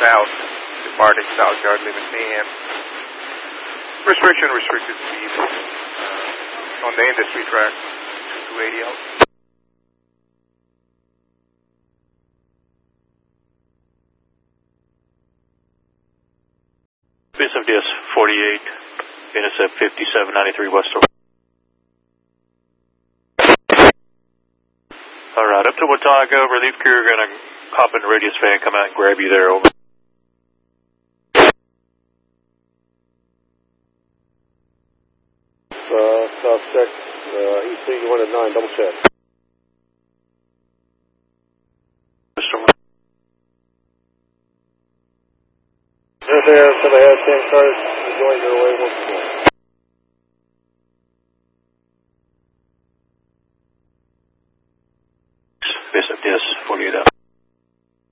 south, departing South Yard, leaving Mayhem. Restricted speed on the industry track, 280 out. BSFDS 48, intercept 5793 West. Alright, up to Watauga, relief crew are going to hop in the radius van, come out and grab you there, over. South 6, EC 109, double check. They're there until they have 10 cars going their way once more.